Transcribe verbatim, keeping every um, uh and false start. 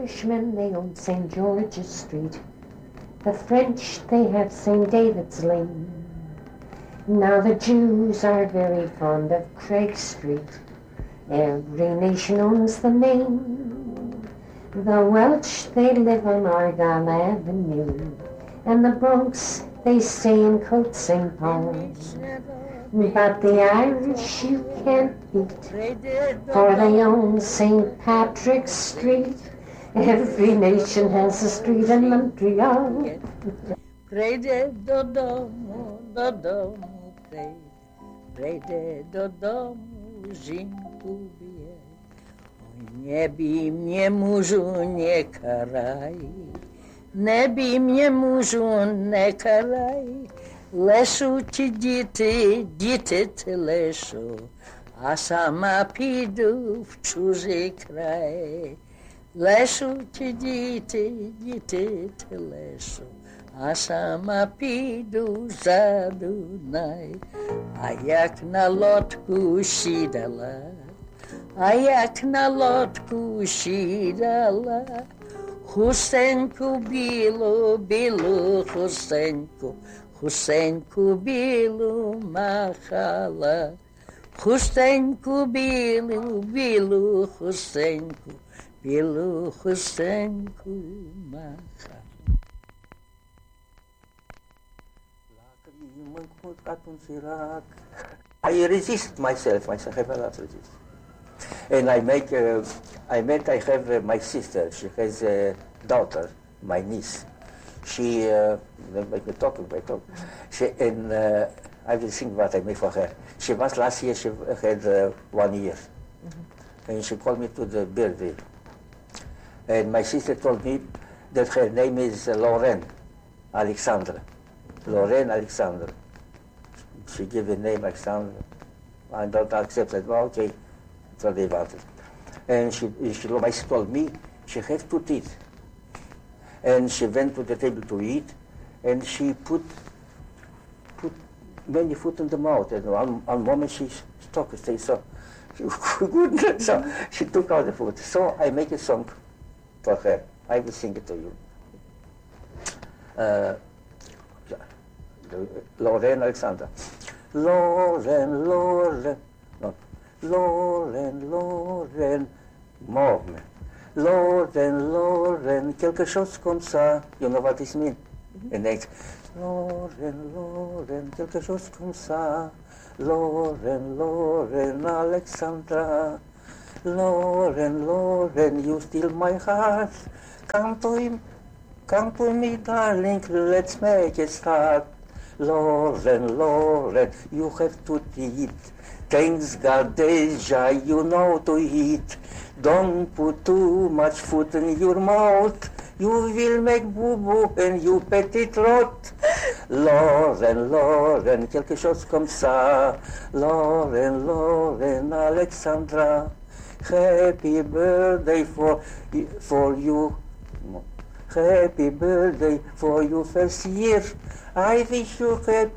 Irishmen, they own Saint George's Street. The French, they have Saint David's Lane. Now the Jews are very fond of Craig Street. Every nation owns the name. The Welsh, they live on Argyle Avenue. And the Bronx, they stay in Côte Saint Paul's. But the Irish you can't beat, for they own Saint Patrick's Street. Every nation has a street in Montreal. Prejde do domu, do domu, prej, prejde do domu, žinku bije. Oj, nie bij mnie murzu, nie karaj, не бій mnie murzu, не карай, лешу ті діти, діти ти лешу, а сама піду в чужий край. Лешу ті діти, діти ти лешу, а сама піду за Дунай. А як на лодку сідала, а як на лодку сідала, хустеньку білу, білу хустеньку, хустеньку білу махала. Хустеньку білу, білу хустеньку, білу хустеньку махала. I resist myself, myself, I have a lot to resist. And I make, uh, I met, I have uh, my sister, she has a daughter, my niece. She, uh, don't make me talk, I talk. She, and uh, I will sing what I made for her. She was last year, she had uh, one year. Mm-hmm. And she called me to the birthday. And my sister told me that her name is uh, Lorraine Alexandra. Lorraine Alexandra. She gave the name Alexandra. I don't accept it. Well, okay, so they wanted. And she, she, my sister told me she has two teeth. And she went to the table to eat, and she put put many food in the mouth. And one, one moment she stopped and said, so good. So she took out the food. So I make a song for her. I will sing it to you. Uh, Lorraine Alexandra. Lorraine, Lorraine, no, Lorraine, Lorraine, morne. Lorraine, Lorraine, quelque chose comme ça. You know what this means? Mm-hmm. In English. Lorraine, Lorraine, quelque chose comme ça. Lorraine, Lorraine, Alexandra. Lorraine, Lorraine, you steal my heart. Come to him, come to me, darling, let's make a start. Lorraine, Lorraine, you have to eat. Thanks God, Deja, you know to eat. Don't put too much food in your mouth. You will make boo-boo and you petit rot. Lorraine, Lorraine, quelque chose comme ça. Lorraine, Lorraine, Alexandra. Happy birthday for, for you. Happy birthday for your first year. I wish you happy